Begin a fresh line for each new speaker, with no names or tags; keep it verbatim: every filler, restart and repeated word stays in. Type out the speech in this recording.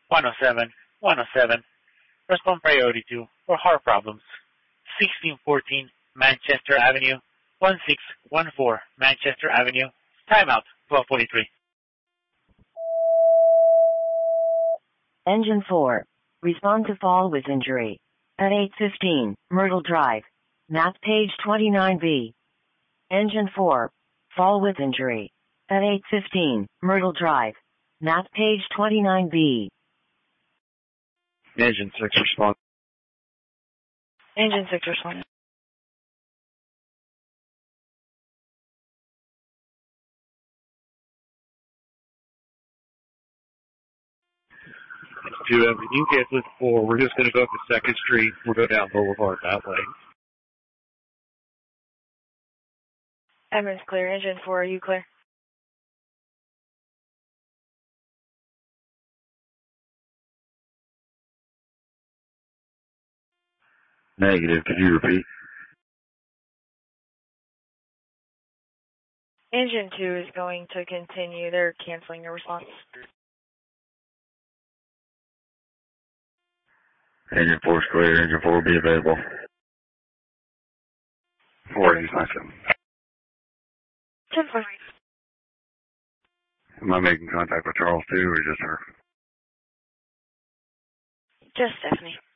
one oh seven, one oh seven. Respond priority two for heart problems. sixteen fourteen Manchester Avenue, one six one four Manchester Avenue. Timeout, twelve forty-three.
Engine four. Respond to fall with injury. At eight fifteen, Myrtle Drive. Map page twenty-nine B. Engine four. Fall with injury. At eight fifteen, Myrtle Drive. Map page twenty-nine B.
Engine six respond.
Engine six respond.
To uh, you get with four, we're just going to go up to Second Street. We'll go down Boulevard that way.
Everyone's clear. Engine four, are you clear?
Negative. Could you repeat?
Engine two is going to continue. They're canceling their response.
Engine four is clear. Engine four will be available. Four is nice.
ten four.
Am I making contact with Charles too, or just her?
Just Stephanie.